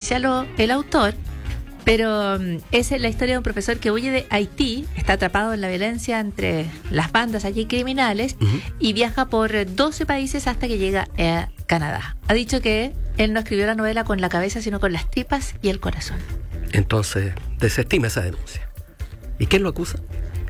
artificial o el autor, pero es la historia de un profesor que huye de Haití, está atrapado en la violencia entre las bandas allí criminales y viaja por 12 países hasta que llega a Canadá. Ha dicho que él no escribió la novela con la cabeza, sino con las tripas y el corazón. Entonces, desestima esa denuncia. ¿Y quién lo acusa?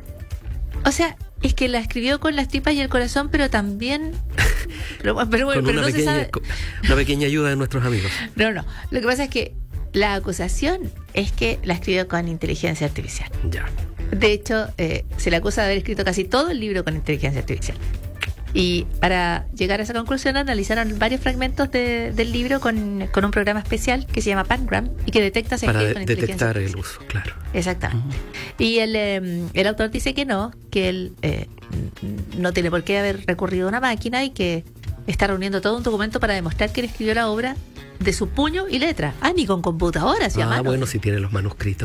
O sea, es que la escribió con las tripas y el corazón, pero también... pero no se sabe... Una pequeña ayuda de nuestros amigos. No. Lo que pasa es que la acusación es que la escribió con inteligencia artificial. Ya. De hecho, se le acusa de haber escrito casi todo el libro con inteligencia artificial. Y para llegar a esa conclusión analizaron varios fragmentos del libro con un programa especial que se llama Pangram y que detecta si para con inteligencia detectar artificial. El uso, claro. Exactamente. Y el autor dice que no, que él no tiene por qué haber recurrido a una máquina y que está reuniendo todo un documento para demostrar que él escribió la obra de su puño y letra. Ni con computadoras y a mano. Bueno, si tiene los manuscritos.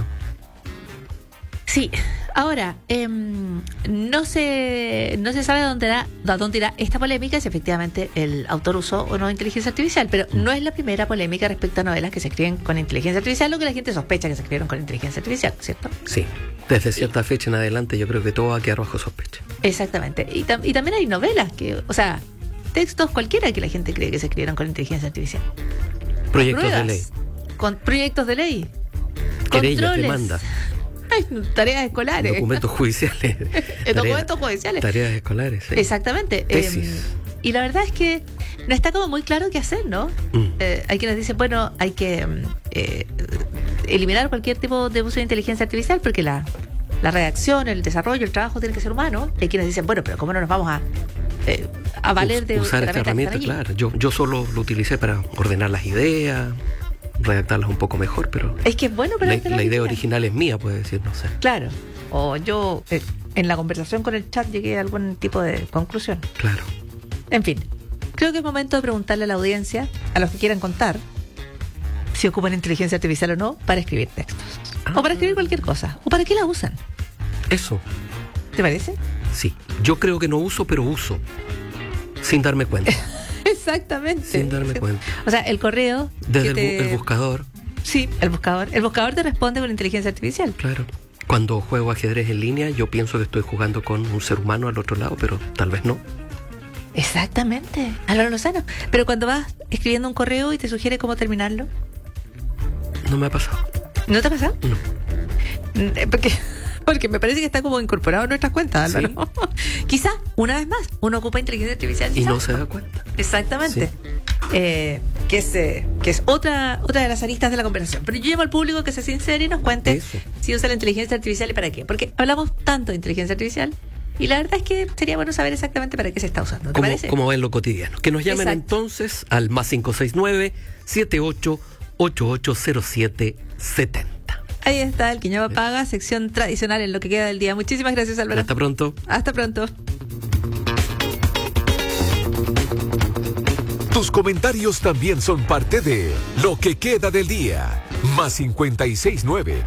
Sí. Ahora, no se sabe a dónde irá esta polémica, si efectivamente el autor usó o no inteligencia artificial, pero no es la primera polémica respecto a novelas que se escriben con inteligencia artificial, lo que la gente sospecha que se escribieron con inteligencia artificial, ¿cierto? Sí, desde cierta fecha en adelante yo creo que todo va a quedar bajo sospecha. Exactamente. Y también hay novelas textos cualquiera que la gente cree que se escribieron con inteligencia artificial. Proyectos de ley. Con proyectos de ley. Querellas, demandas. Tareas escolares. Documentos judiciales. Documentos judiciales. Tareas escolares. Sí. Exactamente. Tesis. Y la verdad es que no está como muy claro qué hacer, ¿no? Hay quienes dicen, bueno, hay que eliminar cualquier tipo de uso de inteligencia artificial porque la redacción, el desarrollo, el trabajo tiene que ser humano. Hay quienes dicen, bueno, pero ¿cómo no nos vamos a valer de usar esta herramienta? Claro, yo solo lo utilicé para ordenar las ideas, redactarlas un poco mejor, pero es que es bueno para la idea original es mía, puede decir, no sé. Claro, o yo en la conversación con el chat llegué a algún tipo de conclusión. Claro. En fin, creo que es momento de preguntarle a la audiencia, a los que quieran contar, si ocupan inteligencia artificial o no para escribir textos. O para escribir cualquier cosa. ¿O para qué la usan? Eso. ¿Te parece? Sí. Yo creo que no uso, pero uso. Sin darme cuenta. Exactamente. Sin darme cuenta. O sea, el correo... Desde el buscador. Sí, el buscador. El buscador te responde con inteligencia artificial. Claro. Cuando juego ajedrez en línea, yo pienso que estoy jugando con un ser humano al otro lado, pero tal vez no. Exactamente. Álvaro Lozano. Pero cuando vas escribiendo un correo y te sugiere cómo terminarlo... No me ha pasado. ¿No te ha pasado? No. Porque me parece que está como incorporado en nuestras cuentas, Álvaro. ¿Sí? Quizá, una vez más, uno ocupa inteligencia artificial. Y no se da cuenta. Exactamente. Sí. Que es otra de las aristas de la conversación. Pero yo llamo al público que se sincere y nos cuente si usa la inteligencia artificial y para qué. Porque hablamos tanto de inteligencia artificial y la verdad es que sería bueno saber exactamente para qué se está usando. ¿Te parece? Como en lo cotidiano. Que nos llamen entonces al +569 78880770. Ahí está el Quiñoba Paga, sección tradicional en lo que queda del día. Muchísimas gracias, Álvaro. Hasta pronto. Hasta pronto. Tus comentarios también son parte de lo que queda del día. +569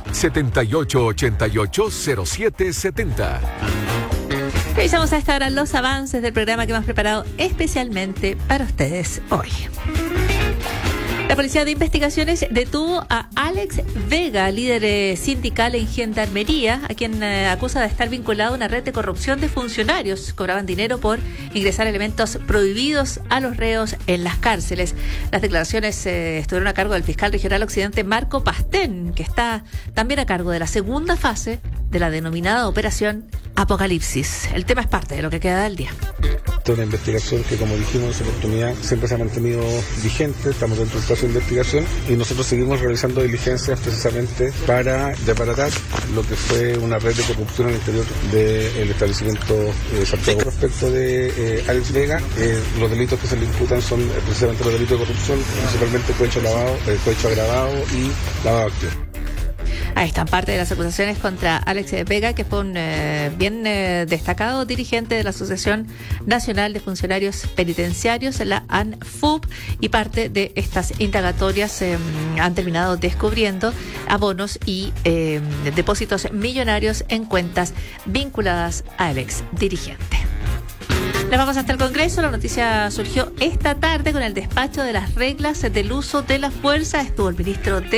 78880770. Revisamos a esta hora los avances del programa que hemos preparado especialmente para ustedes hoy. La Policía de Investigaciones detuvo a Alex Vega, líder sindical en Gendarmería, a quien acusa de estar vinculado a una red de corrupción de funcionarios. Cobraban dinero por ingresar elementos prohibidos a los reos en las cárceles. Las declaraciones estuvieron a cargo del fiscal regional occidente Marco Pastén, que está también a cargo de la segunda fase de la denominada Operación Apocalipsis. El tema es parte de lo que queda del día. Esta es una investigación que, como dijimos en esa oportunidad, siempre se ha mantenido vigente. Estamos dentro del plazo de investigación y nosotros seguimos realizando diligencias precisamente para desbaratar lo que fue una red de corrupción al interior del establecimiento Santiago. Respecto de Alex Vega, los delitos que se le imputan son precisamente los delitos de corrupción, principalmente cohecho agravado y lavado activo. Ahí están parte de las acusaciones contra Alex Vega, que fue un bien destacado dirigente de la Asociación Nacional de Funcionarios Penitenciarios, la ANFUP, y parte de estas indagatorias han terminado descubriendo abonos y depósitos millonarios en cuentas vinculadas al ex dirigente. Nos vamos hasta el Congreso. La noticia surgió esta tarde con el despacho de las reglas del uso de la fuerza. Estuvo el ministro de